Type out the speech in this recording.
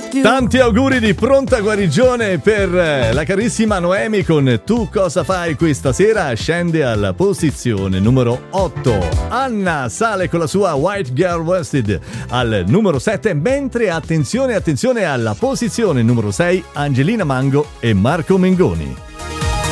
Tanti auguri di pronta guarigione per la carissima Noemi con Tu cosa fai questa sera? Scende alla posizione numero 8. Anna sale con la sua White Girl Wasted al numero 7, mentre attenzione alla posizione numero 6 Angelina Mango e Marco Mengoni.